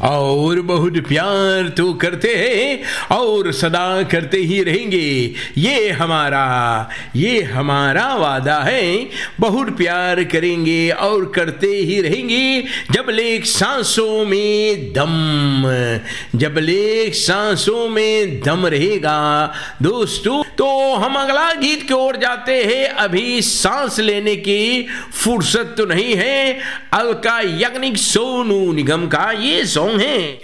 और बहुत प्यार तो करते हैं और सदा करते ही रहेंगे। ये हमारा वादा है। बहुत प्यार करेंगे और करते ही रहेंगे जब लेक सांसों में दम रहेगा। दोस्तों, तो हम अगला गीत की ओर जाते हैं। अभी सांस लेने की फुर्सत तो नहीं है। अलका याग्निक सोनू निगम का ये सॉन्ग है।